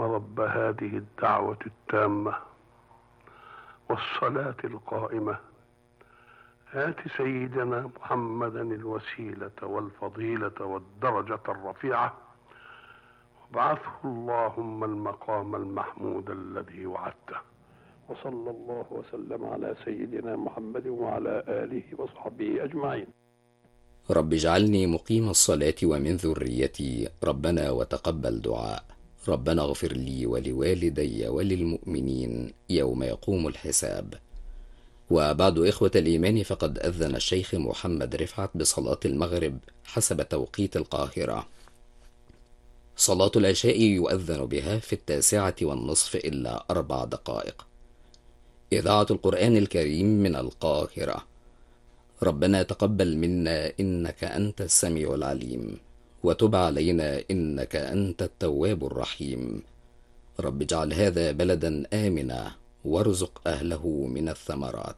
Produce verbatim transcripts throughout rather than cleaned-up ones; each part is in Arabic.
رب هذه الدعوة التامة والصلاة القائمة آت سيدنا محمدا الوسيلة والفضيلة والدرجة الرفيعة وابعثه اللهم المقام المحمود الذي وعدته. وصلى الله وسلم على سيدنا محمد وعلى آله وصحبه أجمعين. رب اجعلني مقيم الصلاة ومن ذريتي ربنا وتقبل دعاء. ربنا اغفر لي ولوالدي وللمؤمنين يوم يقوم الحساب. وبعد إخوة الإيمان، فقد أذن الشيخ محمد رفعت بصلاة المغرب حسب توقيت القاهرة. صلاة العشاء يؤذن بها في التاسعة والنصف إلا أربع دقائق. إذاعة القرآن الكريم من القاهرة. ربنا تقبل منا إنك أنت السميع العليم، وتب علينا إنك أنت التواب الرحيم. رب اجعل هذا بلدا آمنا وارزق أهله من الثمرات.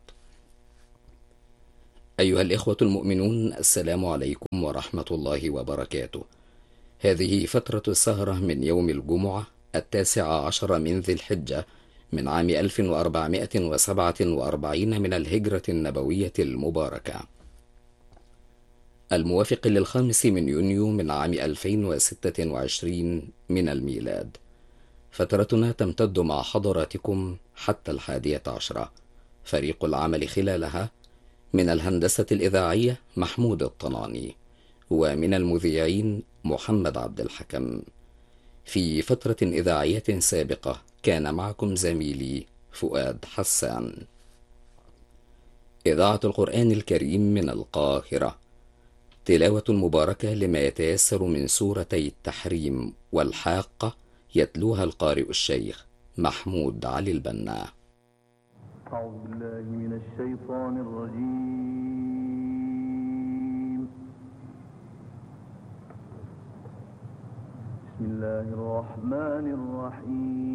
أيها الإخوة المؤمنون، السلام عليكم ورحمة الله وبركاته. هذه فترة السهرة من يوم الجمعة التاسع عشر من ذي الحجة من عام ألف وأربعمائة وسبعة وأربعين من الهجرة النبوية المباركة، الموافق للخامس من يونيو من عام ألفين وستة وعشرين من الميلاد. فترتنا تمتد مع حضراتكم حتى الحادية عشرة. فريق العمل خلالها من الهندسة الإذاعية محمود الطناني، ومن المذيعين محمد عبد الحكم. في فترة إذاعية سابقة كان معكم زميلي فؤاد حسان. إذاعة القرآن الكريم من القاهرة. تلاوة مباركة لما يتيسر من سورتي التحريم والحاقة، يتلوها القارئ الشيخ محمود علي البنا. أعوذ بالله من الشيطان الرجيم. بسم الله الرحمن الرحيم.